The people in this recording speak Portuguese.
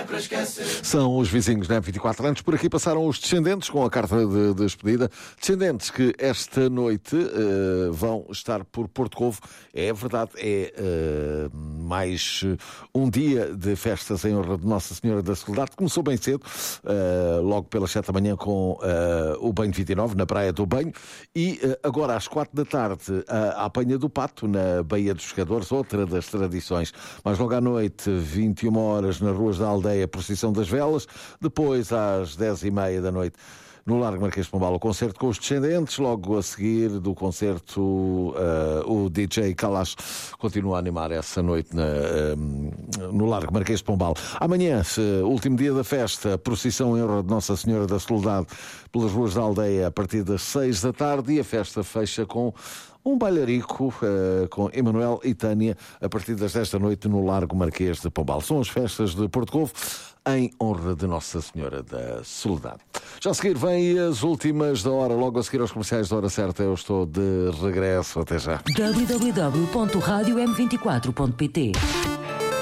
São os vizinhos, né? 24 anos. Por aqui passaram os descendentes com a carta de despedida. Descendentes que esta noite vão estar por Porto Covo. É verdade, é mais um dia de festas em honra de Nossa Senhora da Soledade. Começou bem cedo, logo pelas 7 da manhã com o Banho 29, na Praia do Banho. E agora às 4 da tarde, a Apanha do Pato, na Baía dos Pescadores, outra das tradições. Mais logo à noite, 21 horas, nas ruas da aldeia, Procissão das Velas. Depois, às 10h30 da noite, no Largo Marquês de Pombal, o concerto com os descendentes. Logo a seguir do concerto, o DJ Kalash continua a animar essa noite no Largo Marquês de Pombal. Amanhã, último dia da festa, procissão em honra de Nossa Senhora da Soledade pelas ruas da aldeia a partir das 6 da tarde, e a festa fecha com um bailarico com Emanuel e Tânia a partir das 10 da noite no Largo Marquês de Pombal. São as festas de Porto Covo em honra de Nossa Senhora da Soledade. Já a seguir vem as últimas da hora, logo a seguir aos comerciais da hora certa. Eu estou de regresso, até já. www.radiom24.pt